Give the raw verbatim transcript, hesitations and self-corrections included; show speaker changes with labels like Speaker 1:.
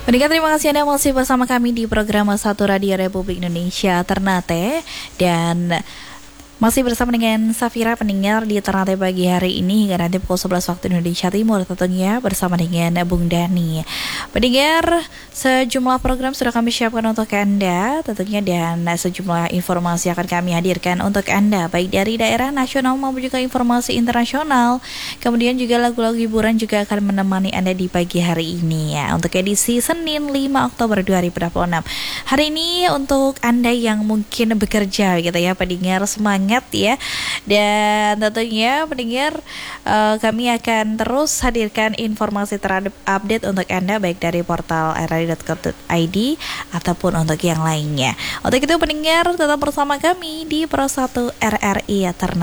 Speaker 1: Pendengar, terima kasih Anda masih bersama kami di program Satu Radio Republik Indonesia Ternate. Dan masih bersama dengan Safira, pendengar di Ternate pagi hari ini hingga nanti pukul sebelas waktu Indonesia Timur, tentunya bersama dengan Bung Dani. Pendengar, sejumlah program sudah kami siapkan untuk Anda tentunya, dan sejumlah informasi akan kami hadirkan untuk Anda, baik dari daerah nasional maupun juga informasi internasional. Kemudian juga lagu-lagu hiburan juga akan menemani Anda di pagi hari ini ya, untuk edisi Senin lima Oktober dua ribu dua puluh enam. Hari ini untuk Anda yang mungkin bekerja gitu ya, pendengar, semangat ya. Dan tentunya pendengar, uh, kami akan terus hadirkan informasi terupdate untuk Anda, baik dari portal r r i dot co dot i d ataupun untuk yang lainnya. Untuk itu pendengar, tetap bersama kami di Pro satu R R I Ternate.